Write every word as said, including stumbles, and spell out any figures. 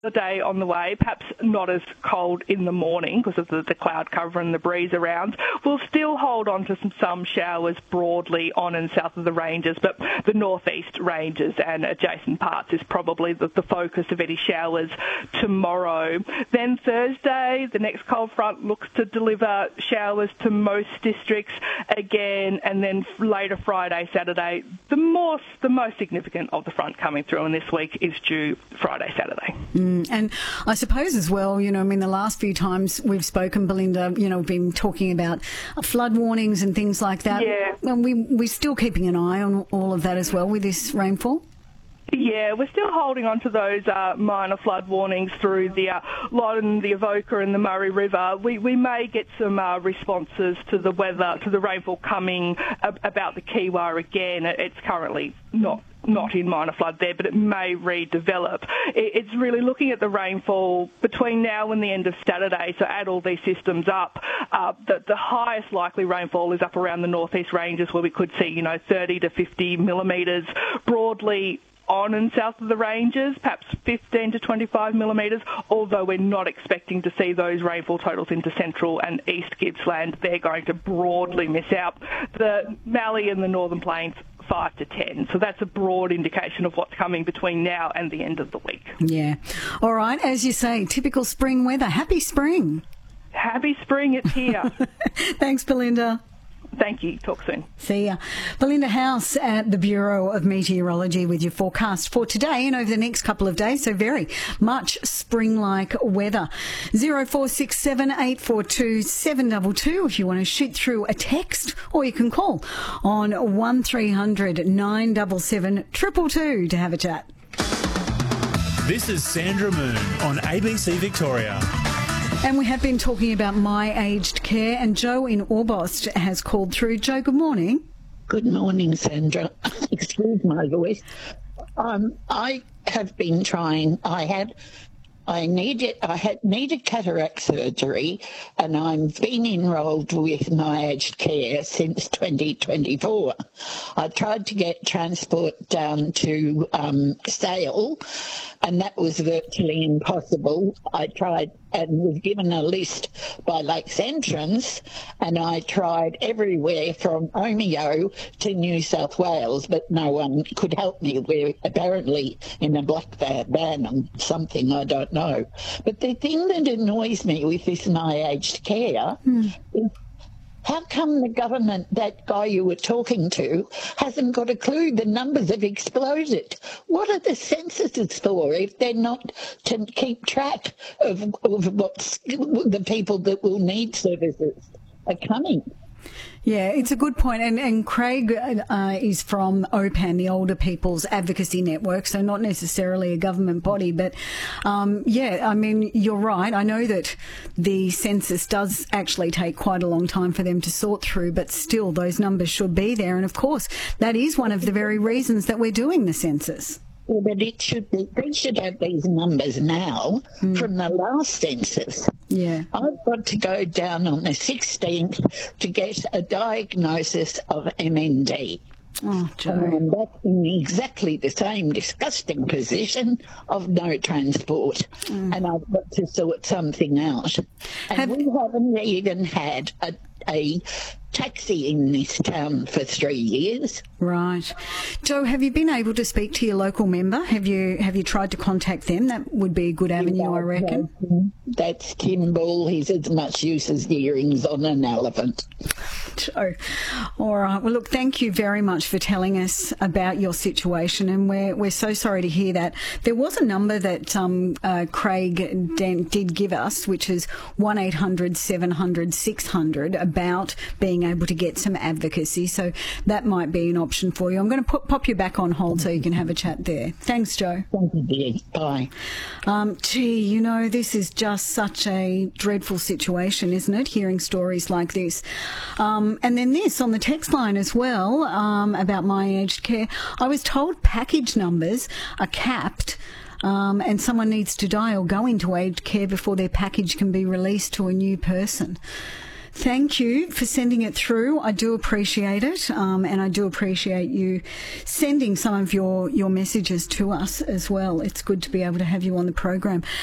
The day on the way, perhaps not as cold in the morning because of the, the cloud cover and the breeze around. We'll still hold on to some, some showers broadly on and south of the ranges, but the northeast ranges and adjacent parts is probably the, the focus of any showers tomorrow. Then Thursday, the next cold front looks to deliver showers to most districts again, and then later Friday, Saturday, the more the most significant of the front coming through, and this week is due Friday, Saturday. Mm. And I suppose as well, you know, I mean, the last few times we've spoken, Belinda, you know, we've been talking about flood warnings and things like that. Yeah. And we, we're still keeping an eye on all of that as well with this rainfall. Yeah, we're still holding on to those uh, minor flood warnings through the uh, Loddon, the Avoca and the Murray River. We we may get some uh, responses to the weather, to the rainfall coming ab- about the Kiwa again. It's currently not not in minor flood there, but it may redevelop. It's really looking at the rainfall between now and the end of Saturday, so add all these systems up. Uh, the, the highest likely rainfall is up around the northeast ranges where we could see, you know, thirty to fifty millimetres broadly on and south of the ranges, perhaps fifteen to twenty-five millimetres, although we're not expecting to see those rainfall totals into central and east Gippsland. They're going to broadly miss out. The Mallee and the Northern Plains, five to ten. So that's a broad indication of what's coming between now and the end of the week. Yeah. All right. As you say, typical spring weather. Happy spring. Happy spring. It's here. Thanks, Belinda. Thank you. Talk soon. See ya. Belinda House at the Bureau of Meteorology with your forecast for today and over the next couple of days. So very much spring-like weather. zero four six seven eight four two seven two two if you want to shoot through a text, or you can call on one three hundred nine seven seven two two two to have a chat. This is Sandra Moon on A B C Victoria. And we have been talking about my aged care, and Joe in Orbost has called through. Joe, good morning. Good morning, Sandra. Excuse my voice. Um, I have been trying. I had, I needed, I had needed cataract surgery, and I've been enrolled with my aged care since twenty twenty-four. I tried to get transport down to um, Sale, and that was virtually impossible. I tried and was given a list by Lakes Entrance, and I tried everywhere from Omeo to New South Wales, but no one could help me. We're apparently in a black ban on something, I don't know. But the thing that annoys me with this my aged care mm. is how come the government, that guy you were talking to, hasn't got a clue the numbers have exploded? What are the censuses for if they're not to keep track of, of what's the people that will need services are coming? Yeah, it's a good point. And, and Craig uh, is from O P A N, the Older People's Advocacy Network, so not necessarily a government body. But, um, yeah, I mean, you're right. I know that the census does actually take quite a long time for them to sort through, but still those numbers should be there. And, of course, that is one of the very reasons that we're doing the census. Well, but it should be, they should have these numbers now mm. from the last census. Yeah. I've got to go down on the sixteenth to get a diagnosis of M N D. Oh, Joe. And that's in exactly the same disgusting position of no transport. Mm. And I've got to sort something out. And have... we haven't even had a, a taxi in this town for three years. Right. Joe, have you been able to speak to your local member? Have you have you tried to contact them? That would be a good avenue, yeah, I reckon. That's Tim Ball. He's as much use as the earrings on an elephant. Joe. All right. Well, look, thank you very much for telling us about your situation, and we're we're so sorry to hear that. There was a number that um, uh, Craig did give us, which is one eight hundred seven hundred six hundred, about being able to get some advocacy. So that might be an option for you. I'm going to put, pop you back on hold so you can have a chat there. Thanks, Joe. Thank you, dear. Bye. Um, gee, you know, this is just such a dreadful situation, isn't it? Hearing stories like this. Um, and then this on the text line as well, um, about my aged care. I was told package numbers are capped. Um, and someone needs to die or go into aged care before their package can be released to a new person. Thank you for sending it through. I do appreciate it, um, and I do appreciate you sending some of your, your messages to us as well. It's good to be able to have you on the program.